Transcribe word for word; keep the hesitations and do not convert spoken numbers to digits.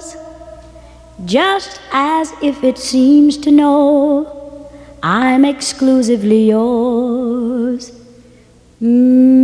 yours, just as if it seems to know I'm exclusively yours. Mm.